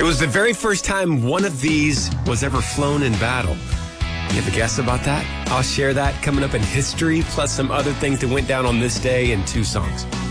It was the very first time one of these was ever flown in battle. You have a guess about that? I'll share that coming up in history, plus some other things that went down on this day in 2 songs.